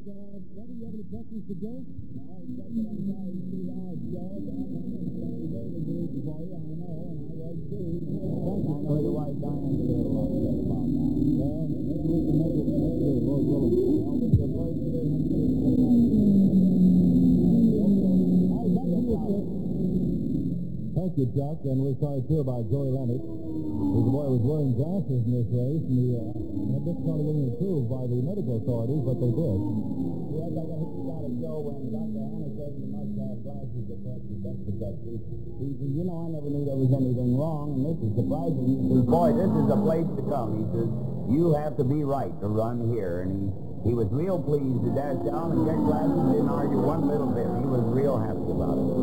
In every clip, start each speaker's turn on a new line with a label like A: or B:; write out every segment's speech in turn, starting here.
A: What do you have any questions to go? No, except that I'm trying to see how it's going. I'm very good for you, I know, and I was too. I know your wife Diane's a little upset about that. Well, maybe we can make it better, Lord willing. Well, we can play it in.
B: Thank you, Chuck, and we're sorry, too, about Joey Leonard. The boy was wearing glasses in this race, and he had difficulty getting approved by the medical authorities, but they did.
A: Yes, I got to go when Dr. Hanna says you must have glasses to correct your depth perception. He says, you know, I never knew there was anything wrong, and this is surprising. He says, boy, this is a place to come. He says, you have to be right to run here, and he was real pleased to dash down and get glasses, didn't argue one little bit. He was real happy about it.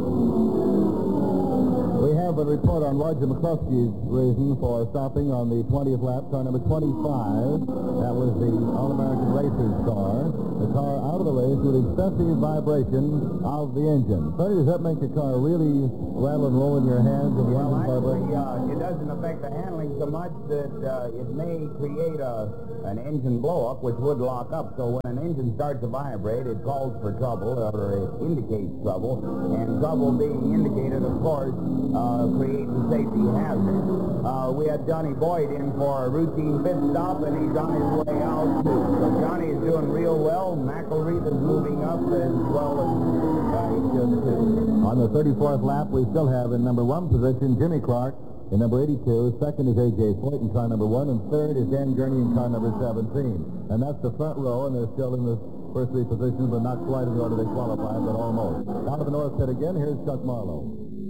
B: We have a report on Roger McCluskey's reason for stopping on the 20th lap, car number 25. That was the All-American Racers car. The car out of the race with excessive vibration of the engine. Sonny, does that make the car really rattle and roll in your hands? And
A: well, actually, it doesn't affect the handling so much that it may create an engine blow-up, which would lock up. So when an engine starts to vibrate, it calls for trouble, or it indicates trouble. And trouble being indicated, of course, creates a safety hazard. We had Johnny Boyd in for a routine pit stop, and he's on his way out, too. So Johnny is doing real well. McElreath is moving up as well as he should, too.
B: On the 34th lap, we still have in number 1 position Jimmy Clark. In number 82, second is A.J. Foyt in car number 1, and third is Dan Gurney in car number 17. And that's the front row, and they're still in the first 3 positions, but not quite in the order they qualified, but almost. Out of the north pit again, here's Chuck Marlowe.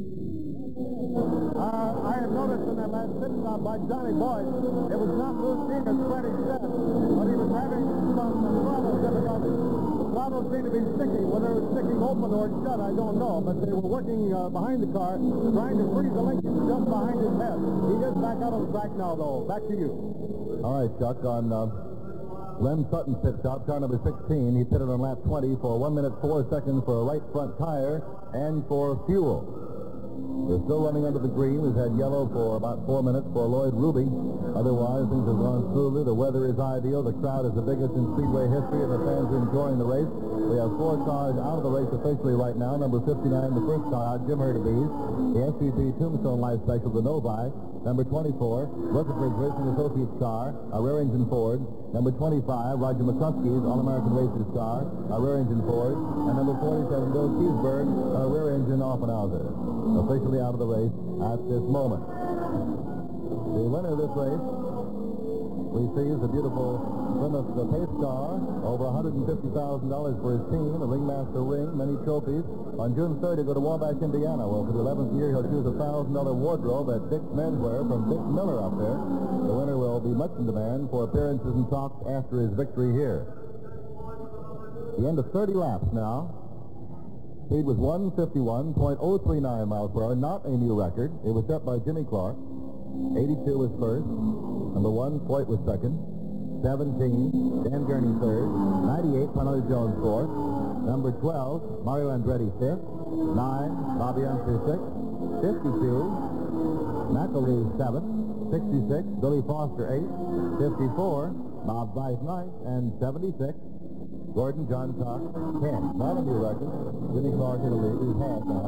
C: I have noticed in that last pit stop by Johnny Boyd, it was not routine as Freddie said, but he was having some throttle difficulties. The throttle seemed to be sticking. Whether it was sticking open or shut, I don't know, but they were working behind the car, trying to freeze the linkage just behind his head. He is back out on the track now, though. Back to you.
B: All right, Chuck, on Len Sutton's pit stop, car number 16, he pitted on lap 20 for 1 minute 4 seconds for a right front tire and for fuel. They're still running under the green. We've had yellow for about 4 minutes for Lloyd Ruby. Otherwise, things have gone smoothly. The weather is ideal. The crowd is the biggest in Speedway history, and the fans are enjoying the race. We have 4 cars out of the race officially right now. Number 59, the first car out, Jim Hurtubise. The SCC Tombstone Life Special, the Novi. Number 24, Rutherford Racing Associates car, a rear-engine Ford. Number 25, Roger McCluskey's All-American Racers car, a rear-engine Ford. And number 47, Bill Keysburg, a rear-engine Offenhauser. Officially out of the race at this moment. The winner of this race, we see, is a beautiful Plymouth Pace car, over $150,000 for his team, a Ringmaster ring, many trophies. On June 3rd, he'll go to Wabash, Indiana, where for the 11th year he'll choose a $1,000 wardrobe at Dick's Menswear from Dick Miller up there. The winner will be much in demand for appearances and talks after his victory here. The end of 30 laps now. Speed was 151.039 miles per hour, not a new record. It was set by Jimmy Clark. 82 was first. Number 1, Foyt was second. 17, Dan Gurney third. 98, Parnelli Jones fourth. Number 12, Mario Andretti fifth. 9, Bobby Unser sixth. 52, McElreath seventh. 66, Billy Foster eighth. 54, Bob Weiss ninth. And 76, Gordon John Cox 10. Not a new record. Jimmy Clark in the lead. He's half now.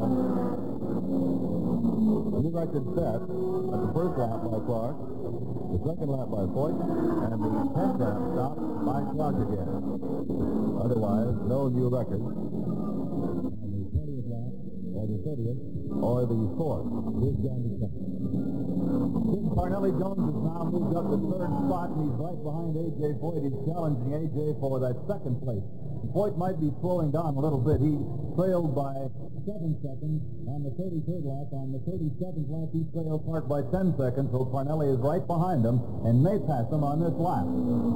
B: A new record set at the first lap by Clark, the second lap by Foyt, and the 10th lap stop by Clark again. Otherwise, no new record. On the 20th lap, or the 30th, or the 4th. Here's John DeCamp. Tim Parnelli Jones has now moved up to 3rd spot, and he's right behind A.J. Foyt. He's challenging A.J. for that 2nd place. Foyt might be slowing down a little bit. He trailed by 7 seconds on the 33rd lap. On the 37th lap, he trailed Clark by 10 seconds, so Parnelli is right behind him and may pass him on this lap.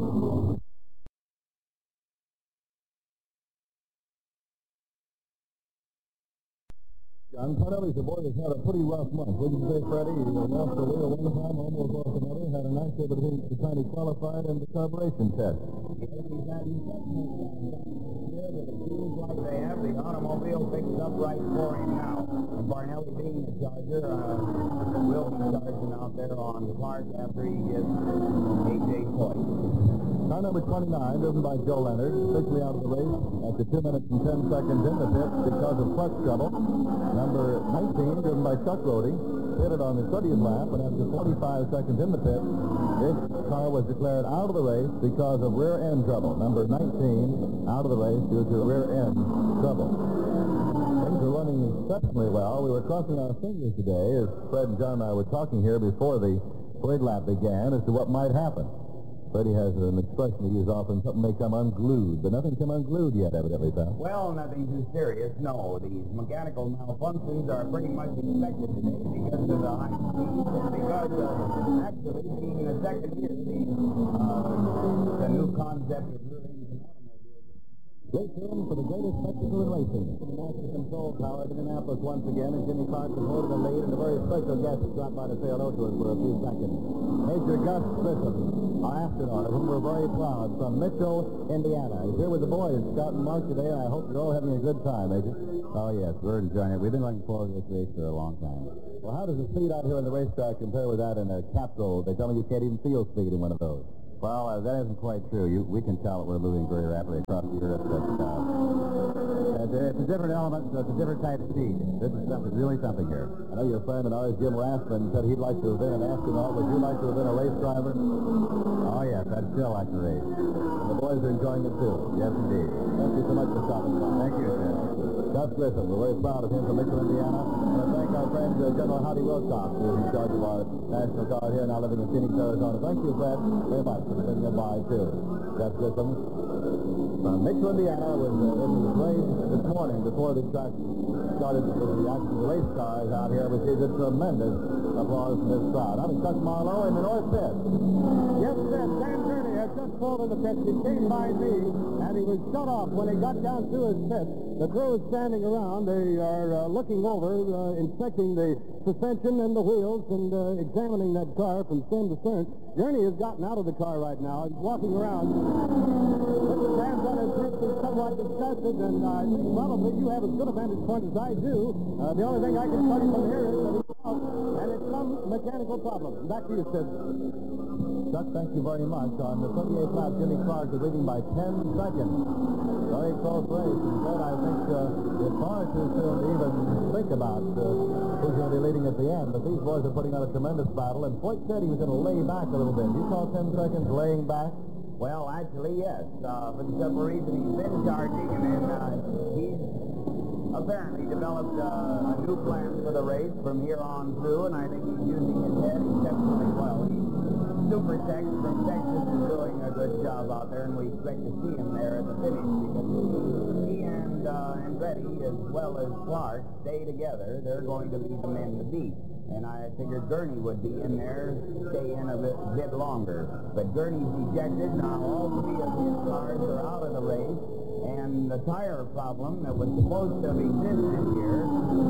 B: John Parnelli's the boy has had a pretty rough month. Wouldn't you say, Freddie? He lost a wheel one time, almost lost another, had an accident between the time he qualified and the carburation test.
A: He's had here, but it seems like they have the automotive automobile picks up right for him now. And Barnelli, being a charger, will be charging out there on Clark after he gets A.J. Foyt.
B: Car number 29, driven by Joe Leonard, officially out of the race after 2 minutes and 10 seconds in the pit because of clutch trouble. Number 19, driven by Chuck Rhodey, pitted on the 30th lap, and after 45 seconds in the pit, this car was declared out of the race because of rear end trouble. Number 19 out of the race due to rear end trouble. Things are running exceptionally well. We were crossing our fingers today as Fred and John and I were talking here before the parade lap began as to what might happen. Freddie has an expression he uses often, something may come unglued, but nothing come unglued yet, evidently, pal.
A: Well, nothing too serious, no. These mechanical malfunctions are pretty much expected today because of the high speed and because of actually being the second year, the new concept of rear engine automobiles.
B: Stay tuned for the greatest spectacle in racing. The Master Control Tower at Indianapolis once again, and Jimmy Clark is holding the lead, and a very special guest has dropped by to say hello to us for a few seconds. Major Gus Grissom, our astronaut, of whom we're very proud, from Mitchell, Indiana. He's here with the boys, Scott and Mark, today, and I hope you're all having a good time, Major.
D: Oh, yes, we're enjoying it. We've been looking forward to this race for a long time.
B: Well, how does the speed out here on the racetrack compare with that in a capsule? They tell me you can't even feel speed in one of those.
D: Well, that isn't quite true. We can tell that we're moving very rapidly across Europe, but it's a different element, so it's a different type of speed. This is really something here.
B: I know your friend and ours, Jim Rathman, said he'd like to have been an astronaut. Would you like to have been a race driver?
D: Oh, yes, I'd still like to race.
B: And the boys are enjoying it, too.
D: Yes, indeed.
B: Thank you so much for stopping by.
D: Thank you, sir.
B: Gus Grissom, we're very proud of him from Mitchell, Indiana. And I thank our friend, General Howdy Wilcox, who is in charge of our National Guard here, now living in Phoenix, Arizona. Thank you, Fred, very much for saying goodbye, too. Gus Grissom from Mitchell, Indiana, was in the parade this morning before the track started with the actual race cars out here, received a tremendous applause from this crowd. I'm Chuck Marlowe in the North Pit.
C: Yes, sir. Dan Gurney has just pulled in the pit. He came by me, and he was shut off when he got down to his pit. The crew is standing around. They are looking over, inspecting the suspension and the wheels and examining that car from stem to stern. Gurney has gotten out of the car right now. He's walking around. With his hands on his hips, he's somewhat disgusted, and I think probably you have as good a vantage point as I do. The only thing I can tell you from here is that he's out, and it's some mechanical problem. Back to you, Sid.
B: Chuck, thank you very much. On the 38th lap, Jimmy Clark is leading by 10 seconds. Very close race. And Fred, I think it's far too soon to even think about who's going to be leading at the end. But these boys are putting on a tremendous battle. And Foyt said he was going to lay back a little bit. You call 10 seconds laying back?
A: Well, actually, yes. For the simple reason he's been charging, and then he's apparently developed a new plan for the race from here on through, and I think he's using his head exceptionally well. Super Tex from Texas is doing a good job out there, and we expect to see him there at the finish because he and Andretti, as well as Clark, stay together. They're going to be the men to beat. And I figured Gurney would be in there, stay in a bit longer. But Gurney's ejected. Now all three of his cars are out of the race. And the tire problem that was supposed to have existed here,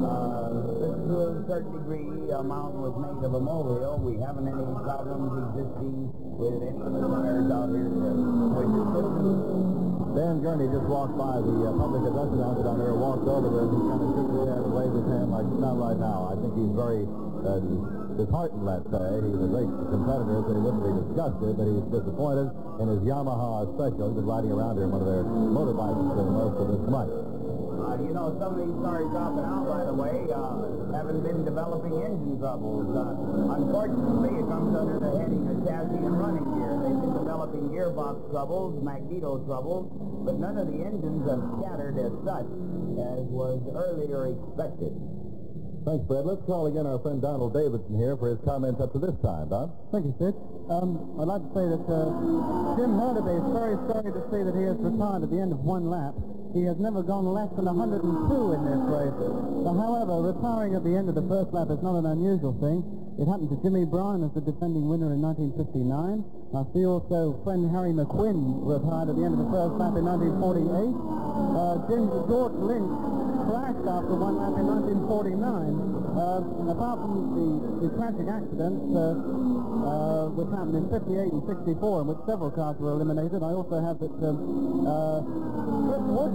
A: to a certain degree, a mountain was made of a molehill. We haven't any problems existing with any of the tires out here with the system.
B: Dan Gurney just walked by the public address announcer down there, walked over there, and he kind of shook his head and waved his hand like, not right now. I think he's very disheartened, let's say. He's a great competitor, so he wouldn't be disgusted, but he's disappointed in his Yamaha Special. He's been riding around here in one of their motorbikes for most of this month.
A: You know, some of these cars dropping out, by the way, haven't been developing engine troubles. Unfortunately, it comes under the heading of chassis and running gear. They've been developing gearbox troubles, magneto troubles, but none of the engines have scattered as such as was earlier expected.
B: Thanks, Fred. Let's call again our friend Donald Davidson here for his comments up to this time. Don?
C: Thank you, Sid. I'd like to say that Jim Hurley is very sorry to say that he has retired at the end of one lap. He has never gone less than 102 in this race. However, retiring at the end of the first lap is not an unusual thing. It happened to Jimmy Bryan as the defending winner in 1959. I see also friend Harry McQuinn retired at the end of the first lap in 1948. George Lynch crashed after one lap in 1949. Apart from the tragic accidents which happened in 58 and 64, in which several cars were eliminated, I also have that Chris Woods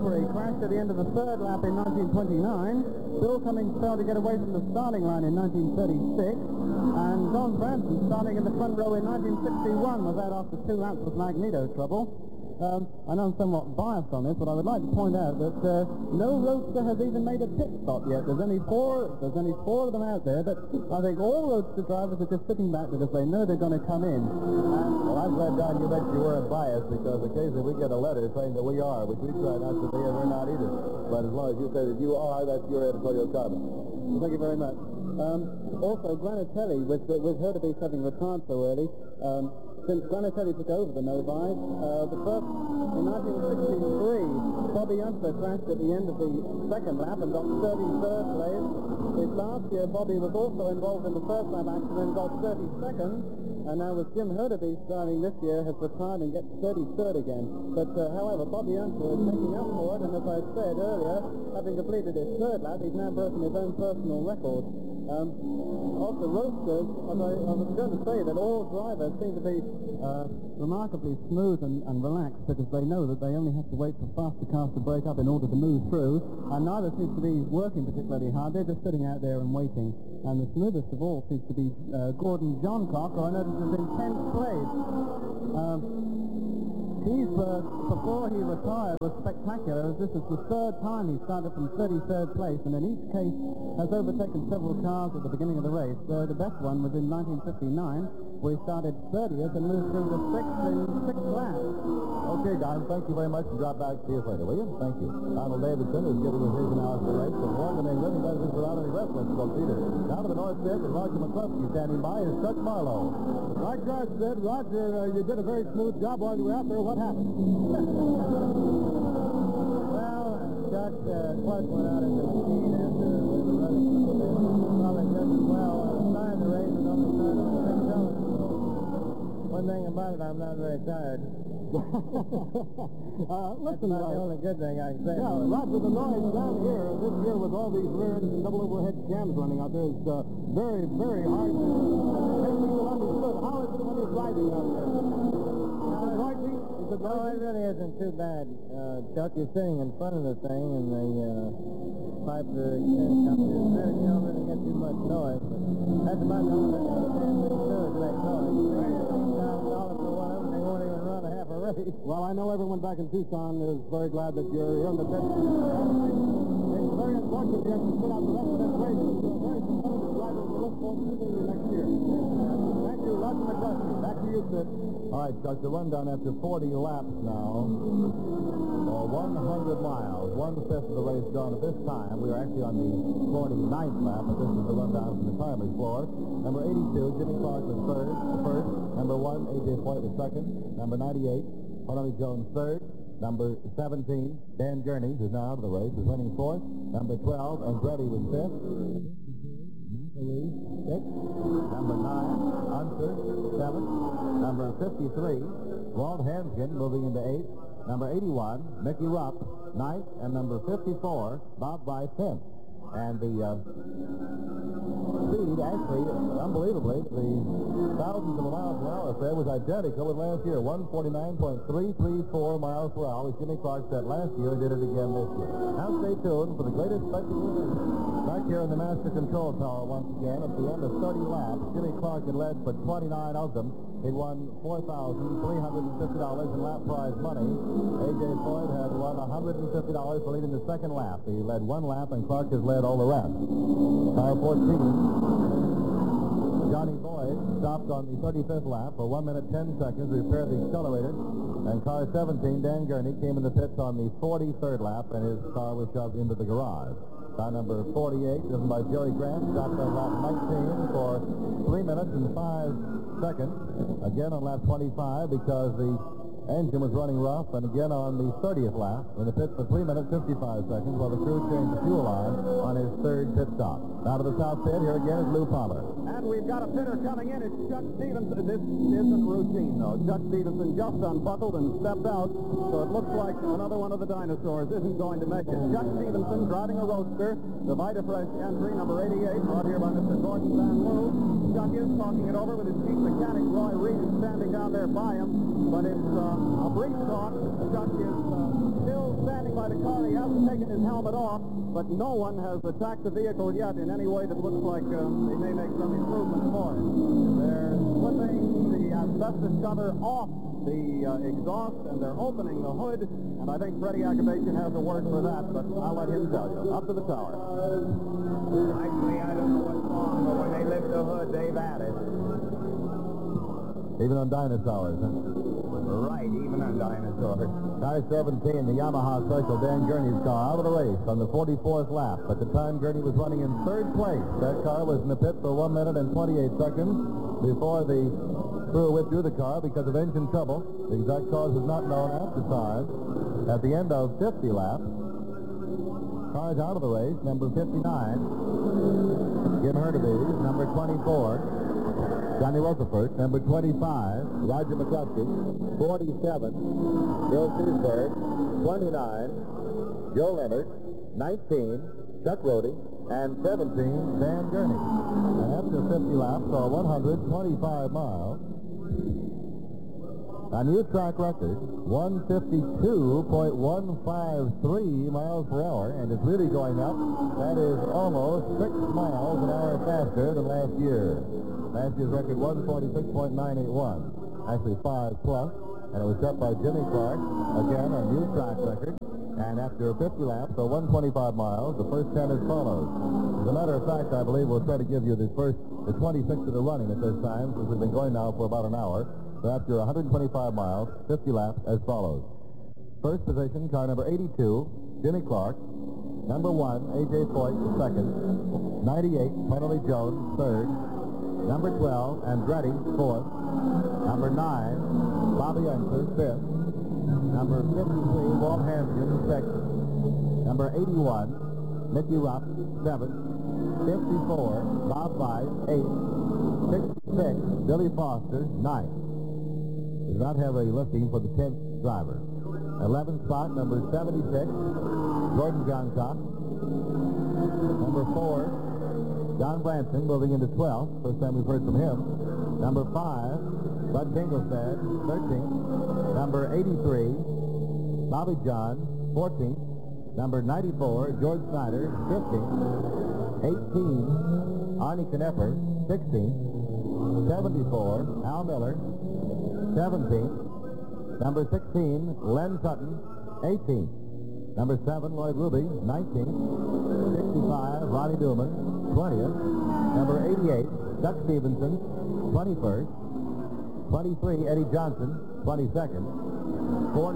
C: where he crashed at the end of the third lap in 1929. Bill Cummings failed to get away from the starting line in 1936. And Don Branson, starting in the front row in 1961, was out after 2 laps with magneto trouble. I know I'm somewhat biased on this, but I would like to point out that no roadster has even made a pit stop yet. There's only four of them out there, but I think all roadster drivers are just sitting back because they know they're going to come in.
B: Well, I'm glad, Don, you mentioned you weren't biased, because occasionally we get a letter saying that we are, which we try not to be, and we're not either. But as long as you say that you are, that's your editorial comment.
C: Well, thank you very much. Also, Granatelli, with Hurtubise having retired so early, since Granatelli took over the Novice, the first, in 1963, Bobby Unser crashed at the end of the second lap and got 33rd place. Last year, Bobby was also involved in the first lap accident and got 32nd. And now with Jim Hurtubise driving this year, has retired and gets 33rd again. But, however, Bobby Unser is making up for it, and as I said earlier, having completed his third lap, he's now broken his own personal record. Of the roadsters, I was going to say that all drivers seem to be remarkably smooth and relaxed, because they know that they only have to wait for faster cars to break up in order to move through, and neither seems to be working particularly hard. They're just sitting out there and waiting. And the smoothest of all seems to be Gordon Johncock, who I noticed is in 10th place. He's, before he retired, was spectacular, as this is the third time he started from 33rd place, and in each case has overtaken several cars at the beginning of the race. The best one was in 1959, where he started 30th and moved through the 6th in 6 laps.
B: Okay, Don, thank you very much, and drop back. See you later, will you? Thank you. Donald Davidson is giving us his analysis of the race, and Morgan England, he does this without any reference to Peter. Down to the north pit with Roger McCluskey standing by is Chuck Marlowe.
C: Like George said, Roger, you did a very smooth job while you were out there. What happened?
D: Well, Chuck Clark went out in the machine after we were running a little bit. Probably just as well started the race and only started on the 6 cylinders. One thing about it, I'm not very tired.
C: Listen,
D: That's the only good thing I can say.
C: Yeah, Roger, the noise down here this year with all these rear and double overhead cams running out there is very, very hard to make people understood. How is it when you're driving out there? Is it noisy?
D: No, it really isn't too bad. Chuck, you're sitting in front of the thing, and the pipes are extending up here. You don't really get too much noise, but that's about the only thing I can do is make noise. $3,000 for one of them, they won't even run a half a race.
C: Well, I know everyone back in Tucson is very glad that you're here in the pit. It's very important that you have to sit out the rest of this race. You're a very competitive driver. We look forward to seeing you next year. Thank you, Roger McCluskey. Back to you, Sid.
B: All right, Chuck, the rundown after 40 laps now, or 100 miles, 1/5 of the race gone at this time. We are actually on the 49th lap, but this is the rundown from the timer's floor. Number 82, Jimmy Clark was first. Number 1, A.J. Foyt was second. Number 98, Harley Jones third. Number 17, Dan Gurney, who's now out of the race, is running fourth. Number 12, Andretti was fifth. Sixth. Number 9, Unser, seventh. Number 53, Walt Hanskin, moving into eighth. Number 81, Mickey Rupp, ninth. And number 54, Bob Bryce, 10th. And the speed, actually, unbelievably, the thousands of miles per hour affair was identical with last year. 149.334 miles per hour, as Jimmy Clark said last year, did it again this year. Now stay tuned for the greatest spectacle in history. Back here in the Master Control Tower once again, at the end of 30 laps, Jimmy Clark had led for 29 of them. He won $4,350 in lap prize money. A.J. Foyt had won $150 for leading the second lap. He led one lap, and Clark has led all the rest. Car 14, Johnny Boyd stopped on the 35th lap for 1 minute 10 seconds, repaired the accelerator. And car 17, Dan Gurney, came in the pits on the 43rd lap, and his car was shoved into the garage. Car number 48, driven by Jerry Grant, stopped on lap 19 for 3 minutes and 5 seconds. Again on lap 25 because the engine was running rough, and again on the 30th lap in the pit for 3 minutes 55 seconds while the crew changed the fuel line on his third pit stop. Now to the south pit, here again is Lou Palmer.
C: And we've got a pitter coming in. It's Chuck Stevenson. This isn't routine, though. Chuck Stevenson just unbuckled and stepped out, so it looks like another one of the dinosaurs isn't going to make it. Chuck Stevenson driving a roadster, the Vitafresh entry, number 88, brought here by Mr. Gordon Van Loo. Chuck is talking it over with his chief mechanic, Roy Reed, standing down there by him. but it's a brief talk. Chuck is still standing by the car. He hasn't taken his helmet off, but no one has attacked the vehicle yet in any way that looks like they may make some improvement for it. They're slipping the asbestos cover off the exhaust, and they're opening the hood, and I think Freddie Agabasian has a word for that, but I'll let him tell you. Up to the tower.
A: Actually, I don't know what's wrong, but when they lift the hood, they've had it.
B: Even on dinosaurs, huh?
A: Right, even on dinosaurs.
B: Car 17, the Yamaha Special, Dan Gurney's car, out of the race on the 44th lap. At the time, Gurney was running in third place. That car was in the pit for 1 minute and 28 seconds before the crew withdrew the car because of engine trouble. The exact cause is not known at the time. At the end of 50 laps, cars out of the race, number 59, Jim Hurtubise, number 24, Johnny Rutherford, number 25, Roger McCluskey, 47, Bill Seisberg, 29, Joe Leonard, 19, Chuck Rhodey, and 17, Dan Gurney. And after 50 laps, or 125 miles, a new track record, 152.153 miles per hour, and it's really going up. That is almost 6 miles an hour faster than last year. Last year's record, 146.981. Actually 5 plus, and it was set by Jimmy Clark. Again, a new track record. And after 50 laps, or 125 miles, the first 10 as follows. As a matter of fact, I believe we'll try to give you the 26 that are running at this time, since we've been going now for about an hour. So after 125 miles, 50 laps as follows. First position, car number 82, Jimmy Clark. Number 1, A.J. Foyt, second. 98, Penelope Jones, third. Number 12, Andretti, fourth. Number 9, Bobby Unser, fifth. Number 53, Walt Hampton, sixth. Number 81, Mickey Rupp, seventh. 54, Bob Weiss, eighth. 66, Billy Foster, ninth. Does not have a listing for the 10th driver. 11th spot, number 76, Gordon Johncock. Number 4, John Branson, moving into 12th. First time we've heard from him. Number 5, Bud Dingelstad, 13th. Number 83, Bobby John, 14th. Number 94, George Snyder, 15th. 18, Arnie Knepper, 16th. 74, Al Miller, 17th. Number 16, Len Sutton, 18th. Number 7, Lloyd Ruby, 19th. 65, Ronnie Newman, 20th. Number 88, Chuck Stevenson, 21st. 23, Eddie Johnson, 22nd. 40,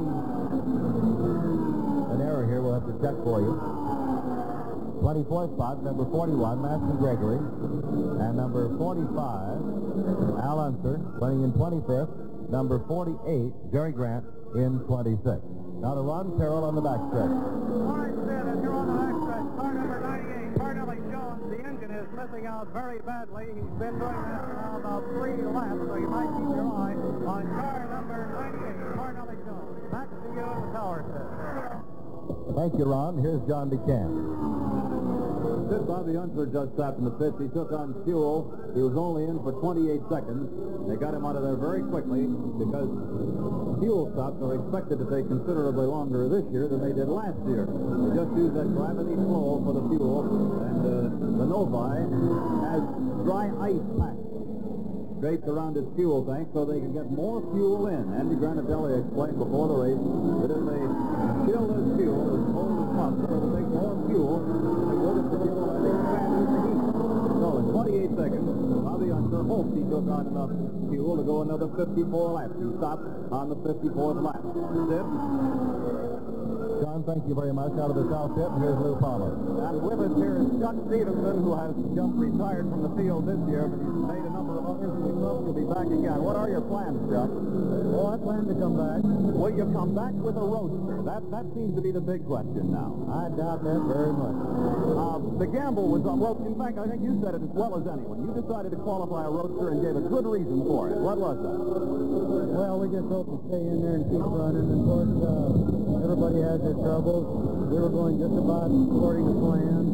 B: an error here, we'll have to check for you. 24th spot, number 41, Maston Gregory. And number 45, Al Unser, running in 25th. Number 48, Jerry Grant, in 26th. Now to Ron Terrell on the backstretch.
C: All right, Sid, as you're on the backstretch, car number 98, Carnelli Jones, the engine is missing out very badly. He's been doing that now about 3 laps, so you might keep your eye on car number 98, Carnelli Jones. Back to you in the tower, Sid.
B: Thank you, Ron. Here's John DeCamp.
C: Sid, Bobby Unser just sat in the pits. He took on fuel. He was only in for 28 seconds. They got him out of there very quickly because fuel stops are expected to take considerably longer this year than they did last year. They just use that gravity flow for the fuel, and the Novi has dry ice packs draped around its fuel tank so they can get more fuel in. Andy Granatelli explained before the race that if they chill this fuel as cold as possible, it will take more fuel than it would if the fuel had expanded the heat. So in 28 seconds, Bobby Unser hoped he took on enough fuel to go another 54 laps. He stopped on the 54th lap. Sid?
B: John, thank you very much. Out of the south pit, and here's Lou Palmer.
C: And with us here is Chuck Stevenson, who has just retired from the field this year, but he's made a number of others, and we hope he'll be back again. What are your plans, Chuck?
D: Oh, I plan to come back.
C: Will you come back with a roadster? That seems to be the big question now.
D: I doubt that very much.
C: The gamble was on, well, in fact, I think you said it as well as anyone. You decided to qualify a roadster and gave a good reason for it. What was that?
D: Well, we just hope to stay in there and keep running. And of course, everybody has their troubles. We were going just about according to plan.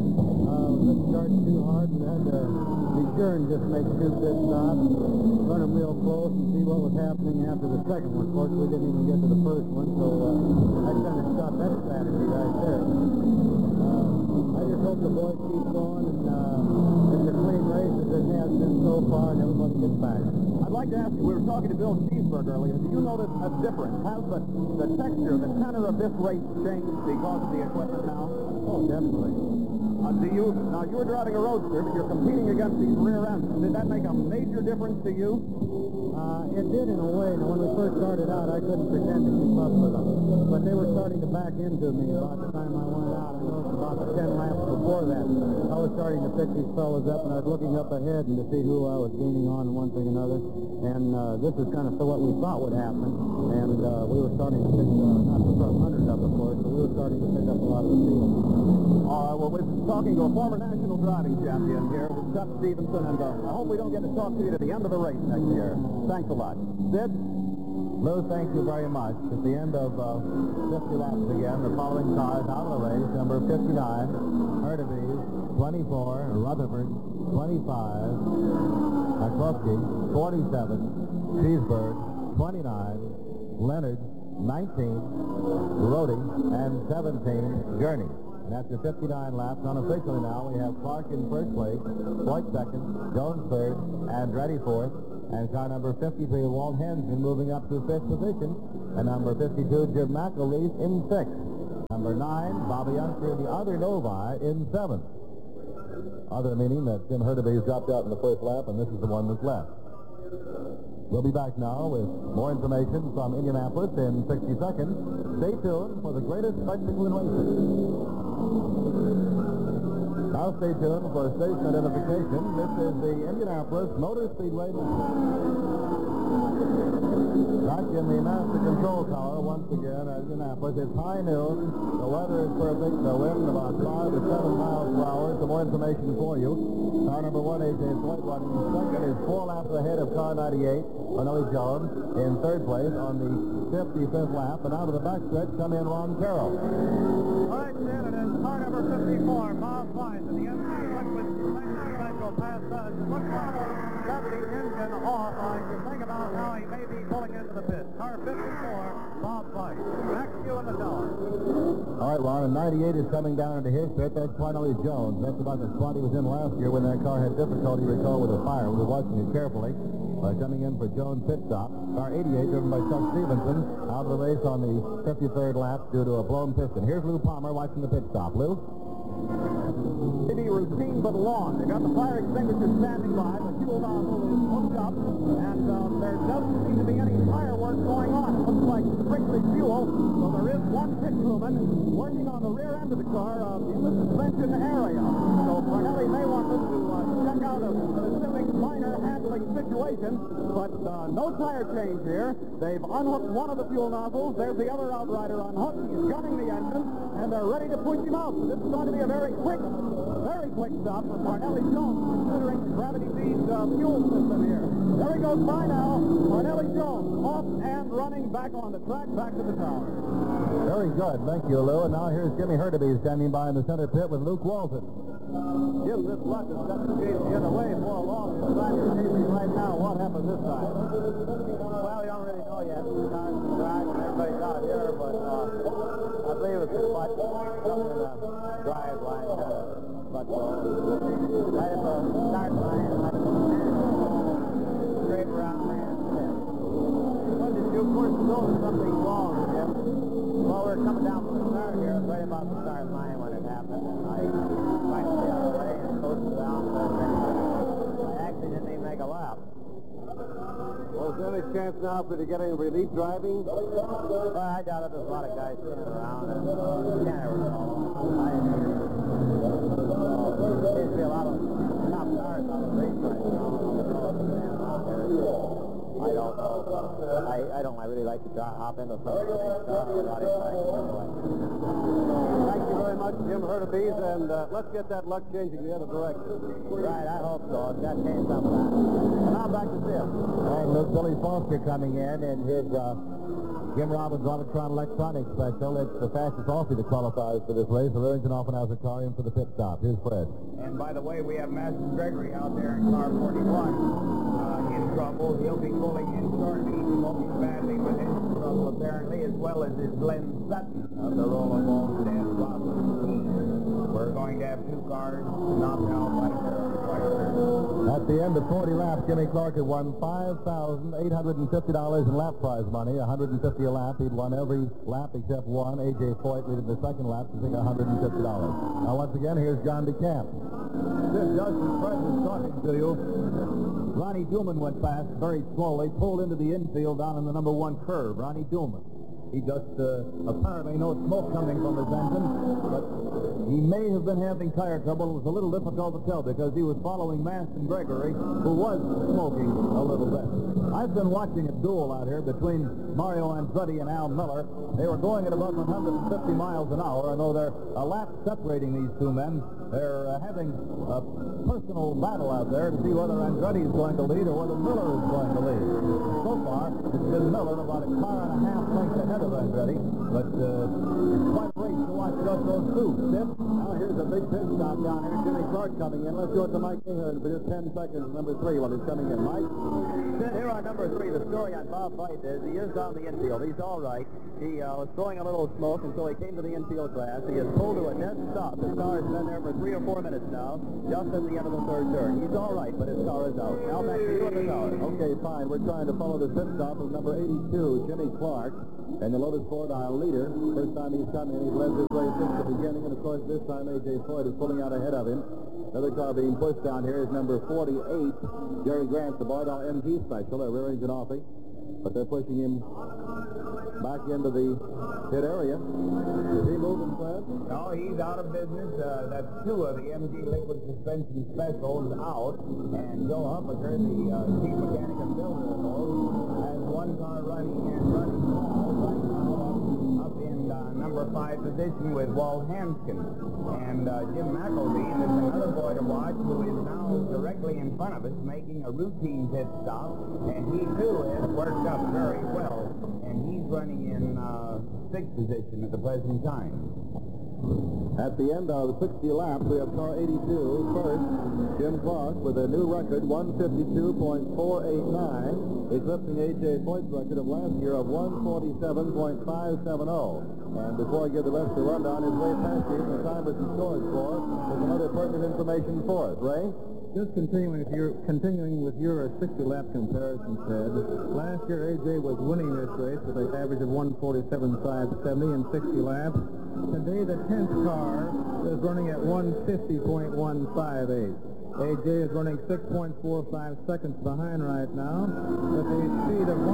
D: Didn't charge too hard and had to be sure and just make 2 pit stops, run them real close and see what was happening after the second one. Of course, we didn't even get to the first one, so that kind of shot that strategy right there. I just hope the boys keep going and it's a clean race as it has been so far and everybody gets back.
C: I'd like to ask you, we were talking to Bill Cheeseburg earlier. Do you notice a difference? Has the texture, the tenor of this race changed because of the equipment now?
D: Oh, definitely.
C: Now you were driving a roadster, but you're competing against these rear ends. Did that make a major difference to you?
D: It did in a way. Now, when we first started out, I couldn't pretend to keep up with them. But they were starting to back into me about the time I went out. I noticed about the 10 laps before that. I was starting to pick these fellas up, and I was looking up ahead and to see who I was gaining on and one thing or another. And this is kind of what we thought would happen. And we were starting to pick, not the front runners up, of course, but we were starting to pick up a lot of the field.
C: Well, we're talking to a former national driving champion here, Seth Stevenson, and I hope we don't get to talk to you to the end of the race next year. Thanks a lot. Sid?
B: Lou, thank you very much. At the end of 50 laps again, the following cars out of the race: number 59, Hurtubise; 24, Rutherford; 25, Klofsky; 47, Cheeseburg; 29, Leonard; 19, Rode; and 17, Gurney. And after 59 laps, unofficially now, we have Clark in first place, Floyd second, Jones third, Andretti fourth, and car number 53, Walt Hensman, moving up to 5th position, and number 52, Jim McElreath, in 6th. Number 9, Bobby Unser, the other Novi, in 7th. Other meaning that Jim Hurtubise dropped out in the first lap, and this is the one that's left. We'll be back now with more information from Indianapolis in 60 seconds. Stay tuned for the greatest spectacle in racing. Now stay tuned for station identification. This is the Indianapolis Motor Speedway Network. Back in the master control tower once again at Indianapolis. It's high noon. The weather is perfect. The wind about 5 to 7 miles per hour. Some more information for you. Car number 1, A.J. Floyd, running second, is 4 laps ahead of car 98, Arnelli Jones, in 3rd place on the 55th lap. And out of the backstretch come in Ron Carroll.
C: All right, Sid, it is car number 54, Bob Weiss, and the MC Liquid Special past us. Looks like got the engine off. I can think about how he may be pulling into the pit. Car 54, Bob Weiss. Back to you in the tower.
B: All right, Ron, and 98 is coming down into his pit. That's Arnelli Jones. That's about the spot he was in last year when that car had difficulty, recall, with a fire. We were watching it carefully. Coming in for Jones pit stop. Car 88, driven by Chuck Stevenson, out of the race on the 53rd lap due to a blown piston. Here's Lou Palmer watching the pit stop. Lou?
C: Maybe routine but long. They got the fire extinguisher standing by. The fuel nozzle is hooked up, and there doesn't seem to be any fireworks going on. It looks like strictly fuel, so there is one pit crewman working on the rear end of the car in the suspension area. So Arnelli may want them to check out a specific minor handling situation, but no tire change here. They've unhooked one of the fuel nozzles. There's the other outrider unhooked. He's gunning the engine, and they're ready to push him out. So this is going to be a very quick stop for Arnelli Jones, considering gravity-feed fuel system here. There he goes by now. Arnelli Jones off and running back on the track, back to the tower.
B: Very good. Thank you, Lou. And now here's Jimmy Hurtubise standing by in the center pit with Luke Walton.
C: Jim, this luck has got the gate the other way for a long time. You're chasing right now. What happened this time?
D: Well, you don't really know yet. The car's in the drive and everybody's out here, but I believe it's a spot, something in the drive line, but right at the start line, like straight around there.
C: When did you first notice something wrong, Jim?
D: Well, we're coming down from the start here, right about the start line when it happened, and I tried to stay out of the way and coasted down, but I actually didn't even make a lap.
C: Well, is there any chance now for you getting relief driving?
D: Well, I doubt it. There's a lot of guys sitting around, and you can't ever know. Seems to be a lot of top cars on the race right now. I don't know. I really like to hop into some of the things a lot of times.
C: Thank you very much, Jim Hurtubise, and let's get that luck changing the other direction.
D: Right, I hope so. It's got to change some of that.
C: Now back to Sid.
B: And look, Billy Foster coming in his Jim Robbins, Robotron Electronics Special. It's the fastest Aussie that qualifies for this race. The Remington Offenhauser car in for the pit stop. Here's Fred.
A: And by the way, we have Master Gregory out there in car 41 in trouble. He'll be pulling in shortly. He's smoking badly with engine trouble, apparently, as well as his Glenn Sutton of the Rolling and Roberts team. We're going to have two cars knocked out by
B: At the end of 40 laps, Jimmy Clark had won $5,850 in lap prize money, 150 a lap. He'd won every lap except one. A.J. Foyt leading the second lap to take $150. Now, once again, here's John DeCamp.
C: This Justin Fred is talking to you. Ronnie Duman went past very slowly, pulled into the infield down in the number 1 curve. Ronnie Duman. He just apparently no smoke coming from his engine, but he may have been having tire trouble. It was a little difficult to tell because he was following Maston Gregory, who was smoking a little bit. I've been watching a duel out here between Mario Andretti and Al Miller. They were going at about 150 miles an hour. I know they're a lap separating these two men. They're having a personal battle out there to see whether Andretti is going to lead or whether Miller is going to lead. So far, it's been Miller about a car and a half length ahead of Andretti, but it's quite a race to watch just those two. Sid?
B: Now here's a big pit stop down here. Jimmy Clark coming in. Let's go to Mike Ahern for just 10 seconds. Number 3 while he's coming in. Mike?
D: Sid, here on number 3, the story on Bob Veit is he is down the infield. He's all right. He was throwing a little smoke until he came to the infield grass. He is pulled to a dead stop. His car has been there for 3 or 4 minutes now, just at the end of the third turn. He's all right, but his car is out. Now back to you at the tower.
B: Okay, fine. We're trying to follow the pit stop of number 82, Jimmy Clark, and the Lotus Ford, our leader. First time he's come in, he's led this race since the beginning, and of course this time A.J. Foyt is pulling out ahead of him. Another car being pushed down here is number 48, Jerry Grant, the Boydell MG Special, a rear engine offie, but they're pushing him back into the pit area. Is he moving, Fred?
A: No, he's out of business. That's 2 of the MG liquid suspension specials out. And Joe Huffaker, the chief mechanic and builder of those, has 1 car running right now up in number 5 position with Walt Hanskin. And Jim McElveen is another boy to watch who is now directly in front of us making a routine pit stop. And he, too, has worked up very well. And he's running in 6th position at the present time.
B: At the end of 60 laps, we have car 82 first, Jim Clark, with a new record, 152.489, eclipsing A.J. Foyt's record of last year of 147.570. And before I give the rest of the rundown, his Ray Paskey from the Timers and Storage Corps with another pertinent information for us. Ray?
C: Just continuing with your 60-lap comparison, Ted. Last year, A.J. was winning this race with an average of 147.570 in 60 laps. Today, the 10th car is running at 150.158. A.J. is running 6.45 seconds behind right now with a speed of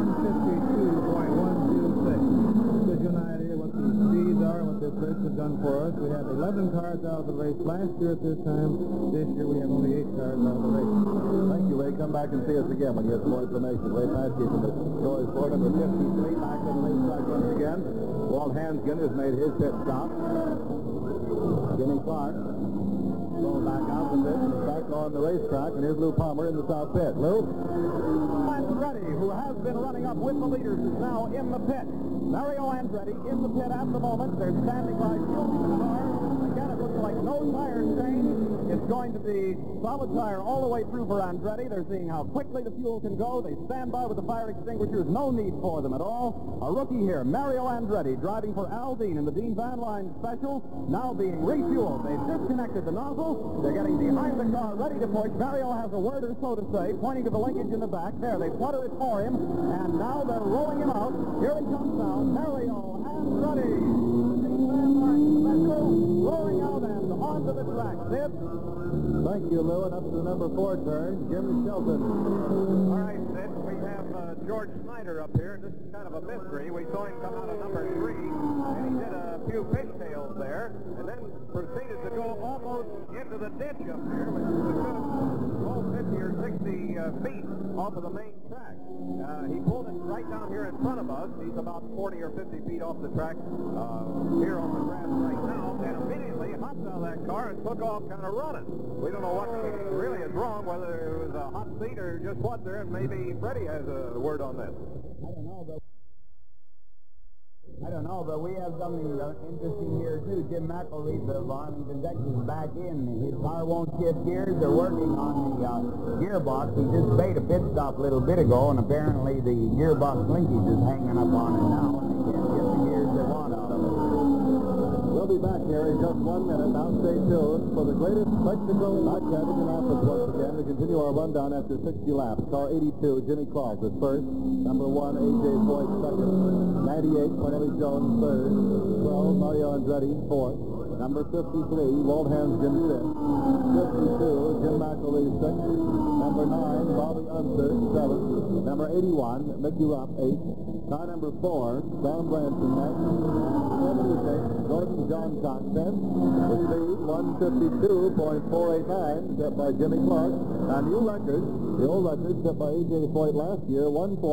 C: 152.126. Gives you an idea what the speeds are and what this race has done for us. We had 11 cars out of the race last year at this time. This year we have only 8 cars out of the race.
B: Thank you, Ray. Come back and see us again when you have some more information. Ray Paskey from the Storage Corps, number 53, back on the racetrack once again. Walt Hanskin has made his pit stop. Jimmy Clark going back out from this and back on the racetrack, and here's Lou Palmer in the south pit. Lou?
E: Andretti, who has been running up with the leaders, is now in the pit. Mario Andretti in the pit at the moment. They're standing by fueling the car. Again, it looks like no tire change. It's going to be solid tire all the way through for Andretti. They're seeing how quickly the fuel can go. They stand by with the fire extinguishers. No need for them at all. A rookie here, Mario Andretti, driving for Al Dean in the Dean Van Line Special, now being refueled. They've disconnected the nozzle. They're getting behind the car, ready to push. Mario has a word or so to say, pointing to the linkage in the back. There, they flutter it for him, and now they're rolling him out. Here he comes now, Mario Andretti. The Dean Van Line Special, rolling out and onto the track. Sid?
B: Thank you, Lou. And up to the number 4 turn, Jim Shelton.
E: All right, Sid, we have George Snyder up here. This is kind of a mystery. We saw him come out of number 3, and he did a few fishtails there, and then proceeded to go almost into the ditch up here, which is a good 50 or 60 feet off of the main track. He pulled it right down here in front of us. He's about 40 or 50 feet off the track here on the grass right now, and immediately hopped out of that car and took off kind of running. We don't know what really is wrong, whether it was a hot seat or just what there, and maybe Freddie has a word on this.
A: I don't know, but I don't know, but we have something interesting here, too. Jim McElreath of Arlington, Texas, back in. His car won't shift gears. They're working on the gearbox. He just made a pit stop a little bit ago, and apparently the gearbox linkage is hanging up on it now, and they can't get the gears they want out of it.
B: We'll be back here in just 1 minute. Now stay tuned for the greatest spectacle at Indianapolis once again to continue our rundown after 60 laps. Car 82, Jimmy Clark was first. Number 1, A.J. Foyt second. 98, Cornelius Jones third. 12, Mario Andretti fourth. Number 53, Walt Hansgen fifth. 52, Jim McElreath sixth. Number 9, Bobby Unser seventh. Number 81, Mickey Rupp eighth. Car number 4, Don Branson next. 76, Gordon John Cox 10th. The speed 152.489, set by Jimmy Clark. A new record, the old record set by A.J. Foyt last year,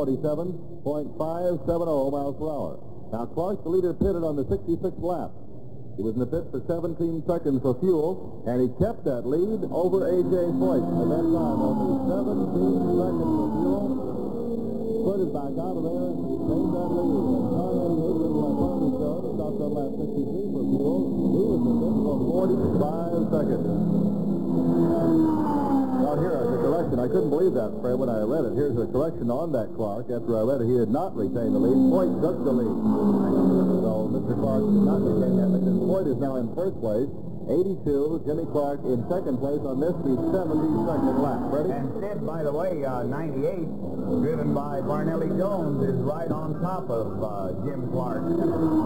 B: 147.570 miles per hour. Now Clark, the leader, pitted on the 66th lap. He was in the pit for 17 seconds for fuel, and he kept that lead over A.J. Foyt. At that time, only 17 seconds for fuel. Foyt is back out of there, made that lead. And car 88 was my Barney Jones, stopped on lap 63 for fuel. He was in the pit for 45 seconds. Now here is a correction. I couldn't believe that, Fred, when I read it. Here's a correction on that Clark. After I read it, he did not retain the lead. Foyt took the lead. So Mr. Clark did not retain that lead. And Foyt is now in first place. 82, Jimmy Clark in second place on this, the 72nd lap. Ready?
A: And Sid, by the way, 98, driven by Barnelli Jones, is right on top of Jim Clark.